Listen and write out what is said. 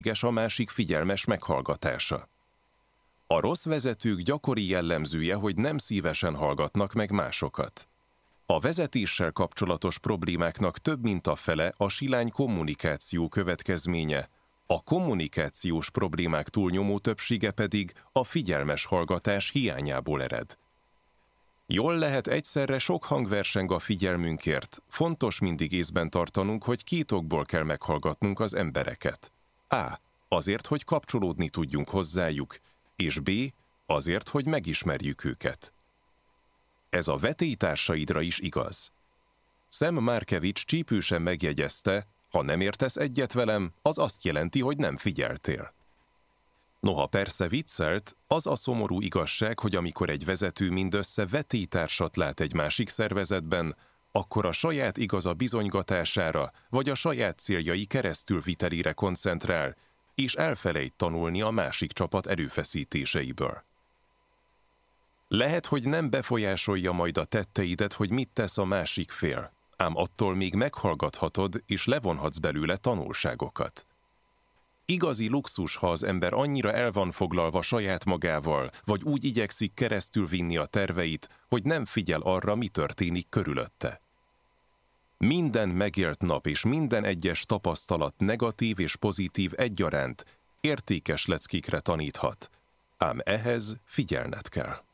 a másik figyelmes meghallgatása. A rossz vezetők gyakori jellemzője, hogy nem szívesen hallgatnak meg másokat. A vezetéssel kapcsolatos problémáknak több mint a fele a silány kommunikáció következménye, a kommunikációs problémák túlnyomó többsége pedig a figyelmes hallgatás hiányából ered. Jól lehet, egyszerre sok hang verseng a figyelmünkért, fontos mindig észben tartanunk, hogy két okból kell meghallgatnunk az embereket. A. Azért, hogy kapcsolódni tudjunk hozzájuk, és B. azért, hogy megismerjük őket. Ez a vetélytársaidra is igaz. Sam Markevich csípősen megjegyezte, ha nem értesz egyet velem, az azt jelenti, hogy nem figyeltél. Noha persze viccelt, az a szomorú igazság, hogy amikor egy vezető mindössze vetélytársat lát egy másik szervezetben, akkor a saját igaza bizonygatására vagy a saját céljai keresztülvitelére koncentrál, és elfelejt tanulni a másik csapat erőfeszítéseiből. Lehet, hogy nem befolyásolja majd a tetteidet, hogy mit tesz a másik fél, ám attól még meghallgathatod és levonhatsz belőle tanulságokat. Igazi luxus, ha az ember annyira el van foglalva saját magával, vagy úgy igyekszik keresztül vinni a terveit, hogy nem figyel arra, mi történik körülötte. Minden megélt nap és minden egyes tapasztalat negatív és pozitív egyaránt értékes leckékre taníthat, ám ehhez figyelned kell.